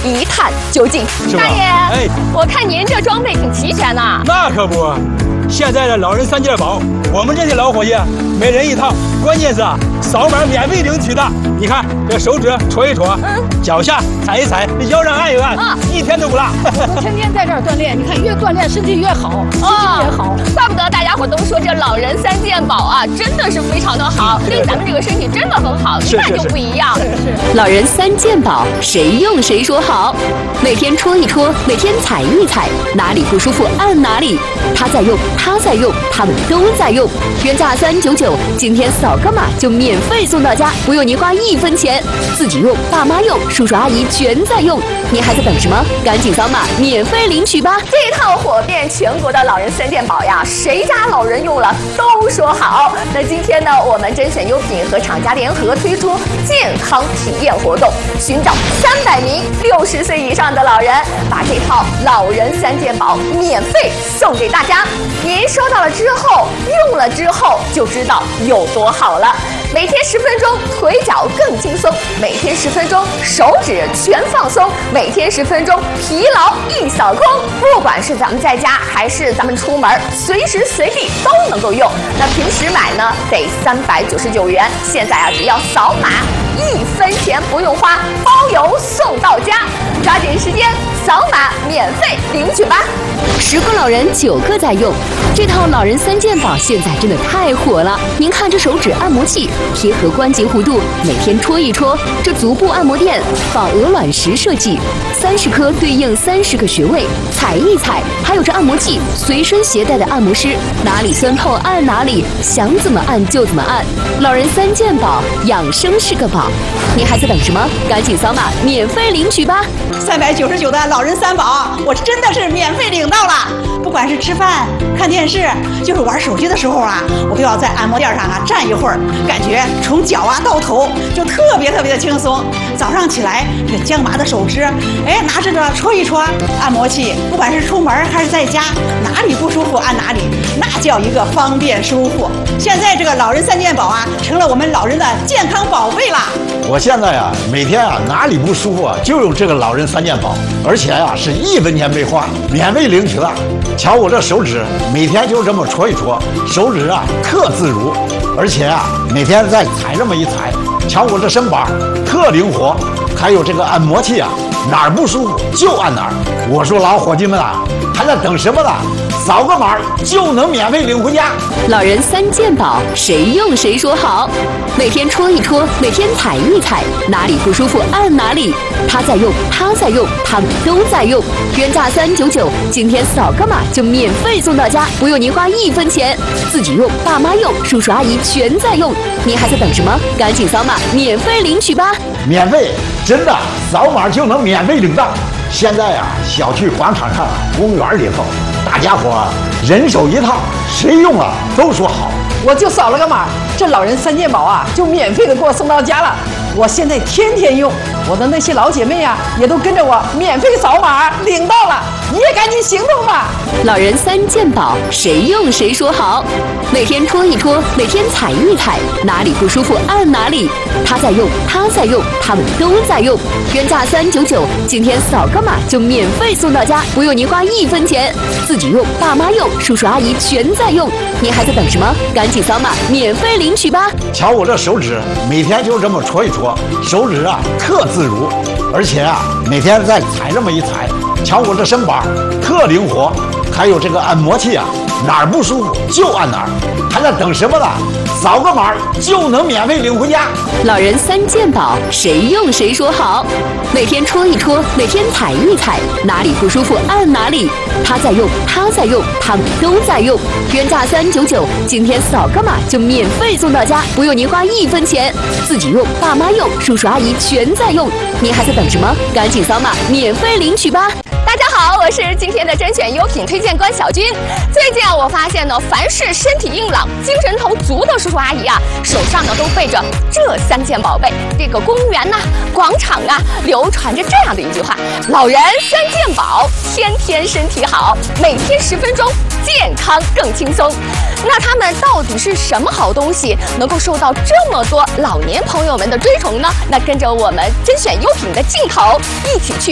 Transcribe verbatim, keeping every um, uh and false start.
一探究竟。大爷，哎，我看您这装备挺齐全呐。 那可不，现在的老人三件宝，我们这些老伙计每人一套，关键是啊，扫码免费领取的。你看这手指戳一戳，嗯，脚下踩一踩，腰上按一按，啊，一天都不落。 我天天在这儿锻炼，你看越锻炼身体越好，心情越好。 怪不得大家伙都说这老人三件宝啊，真的是非常的好，对咱们这个身体真的很好，一看就不一样。 是是。 老人三件宝，谁用谁说好。每天戳一戳，每天踩一踩，哪里不舒服按哪里。他在用，他在用，他们都在用。原价三九九，今天扫个码就免费送到家，不用您花一分钱。自己用，爸妈用，叔叔阿姨全在用。您还在等什么？赶紧扫码，免费领取吧！ 这套火遍全国的老人三件宝呀，谁家老人用了都说好。那今天呢，我们甄选优品和厂家联合推出健康体验活动，寻找三百名六十岁以上的老人，把这套老人三件宝免费送给大家。您收到了之后，用了之后就知道有多好了。每天十分钟，腿脚更轻松；每天十分钟，手指全放松；每天十分钟，疲劳一扫空。不管是咱们在家，还是咱们出门，随时随地都能够用。那平时买呢，得三百九十九元，现在啊，只要扫码，一分钱不用花，包邮送到家。抓紧时间扫码免费领取吧！ 十个老人九个在用，这套老人三件宝现在真的太火了。您看这手指按摩器，贴合关节弧度，每天戳一戳。这足部按摩垫仿鹅卵石设计，三十颗对应三十个穴位，踩一踩。还有这按摩器，随身携带的按摩师，哪里酸痛按哪里，想怎么按就怎么按。老人三件宝，养生是个宝。您还在等什么？赶紧扫码免费领取吧！ 三百九十九的老人三宝，我真的是免费领到了。不管是吃饭、看电视，就是玩手机的时候啊，我都要在按摩垫上啊站一会儿，感觉从脚啊到头就特别特别的轻松。早上起来，这个僵麻的手指，哎，拿着这戳一戳按摩器，不管是出门还是在家，哪里不舒服按哪里，那叫一个方便舒服。现在这个老人三件宝啊，成了我们老人的健康宝贝啦。 我现在啊，每天啊哪里不舒服啊，就用这个老人三件宝，而且啊是一分钱没花，免费领取了。瞧我这手指，每天就这么戳一戳，手指啊特自如，而且啊每天再踩这么一踩，瞧我这身板特灵活。还有这个按摩器啊，哪儿不舒服就按哪儿。我说老伙计们啊，还在等什么呢？扫个码就能免费领回家。 老人三件宝，谁用谁说好。每天戳一戳，每天踩一踩，哪里不舒服按哪里。他在用，他在用，他们都在用。原价三九九，今天扫个码就免费送到家，不用您花一分钱。自己用，爸妈用，叔叔阿姨全在用。您还在等什么？赶紧扫码免费领取吧！ 免费，真的，扫码就能免费领到。现在啊，小区广场上、公园里头，大家伙人手一套，谁用了都说好。 我就扫了个码，这老人三件宝啊，就免费的给我送到家了。我现在天天用，我的那些老姐妹啊，也都跟着我免费扫码领到了，你也赶紧行动吧！ 老人三件宝，谁用谁说好。每天戳一戳，每天踩一踩，哪里不舒服按哪里。他在用，他在用，他们都在用。原价三九九，今天扫个码就免费送到家，不用您花一分钱。自己用，爸妈用，叔叔阿姨全在用。您还在等什么？赶紧扫码免费领取吧！ 瞧我这手指，每天就这么戳一戳，手指啊特自如，而且啊每天再踩这么一踩，瞧我这身板特灵活。还有这个按摩器啊，哪儿不舒服就按哪儿，还在等什么呢？扫个码就能免费领回家。 老人三件宝，谁用谁说好。每天戳一戳，每天踩一踩，哪里不舒服按哪里。他在用，他在用，他们都在用。原价三九九，今天扫个码就免费送到家，不用您花一分钱。自己用，爸妈用，叔叔阿姨全在用。您还在等什么？赶紧扫码免费领取吧！ 大家好，我是今天的甄选优品推荐官小军。最近啊，我发现呢，凡是身体硬朗、精神头足的叔叔阿姨啊，手上呢都背着这三件宝贝。这个公园呐、啊、广场啊，流传着这样的一句话：老人三件宝，天天身体好，每天十分钟，健康更轻松。那他们到底是什么好东西，能够受到这么多老年朋友们的追崇呢？那跟着我们甄选优品的镜头，一起去